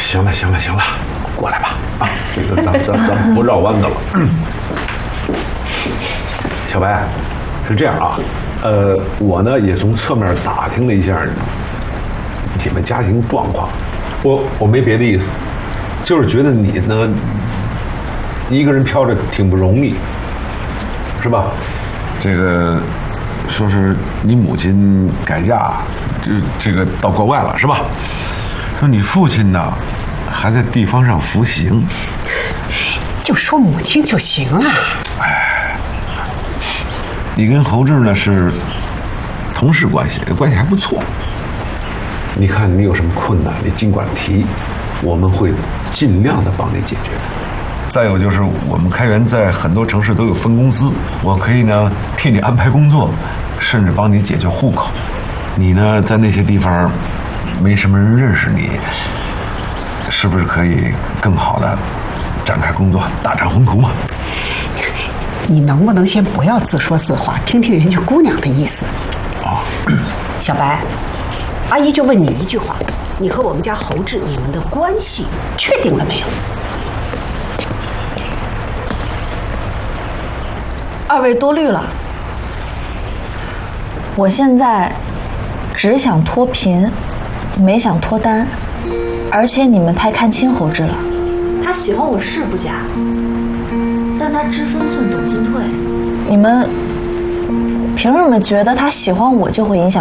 行了，过来吧啊！这个咱不绕弯子了。小白，是这样啊，我呢也从侧面打听了一下你们家庭状况，我没别的意思，就是觉得你呢一个人飘着挺不容易，是吧？这个说是你母亲改嫁，这个到国外了，是吧？说你父亲呢还在地方上服刑， 就说母亲就行了。 你跟侯志呢是同事关系，关系还不错。你看你有什么困难，你尽管提，我们会尽量的帮你解决。再有就是我们开源在很多城市都有分公司，我可以呢替你安排工作，甚至帮你解决户口。你呢在那些地方没什么人认识你，是不是可以更好的展开工作，大展宏图嘛？ 你能不能先不要自说自话，听听人家姑娘的意思？ 啊， 小白，阿姨就问你一句话：你和我们家侯志，你们的关系确定了没有？ 二位多虑了，我现在只想脱贫，没想脱单，而且你们太看轻侯志了。他喜欢我是不假，但他知分寸懂进退。你们凭什么觉得他喜欢我就会影响